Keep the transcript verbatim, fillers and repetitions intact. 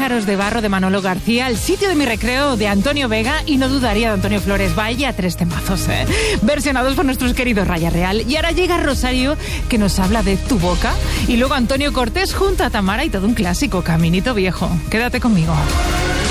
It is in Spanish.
Pájaros de barro de Manolo García, El sitio de mi recreo de Antonio Vega y No dudaría de Antonio Flores. Vaya tres temazos, ¿eh? Versionados por nuestros queridos Raya Real. Y ahora llega Rosario, que nos habla de Tu boca. Y luego Antonio Cortés junto a Tamara y todo un clásico, Caminito Viejo. Quédate conmigo.